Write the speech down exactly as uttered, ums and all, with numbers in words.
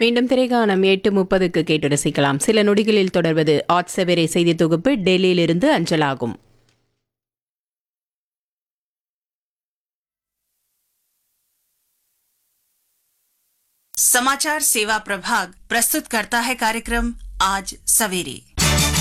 மீண்டும் திரைகாணம் எட்டு முப்பதுக்கு கேட்டு ரசிக்கலாம். சில நொடிகளில் தொடர்வது ஆட்செவரே செய்தி தொகுப்பு டெல்லியிலிருந்து அஞ்சலாகும். समाचार सेवा प्रभाग प्रस्तुत करता है कार्यक्रम आज सवेरे।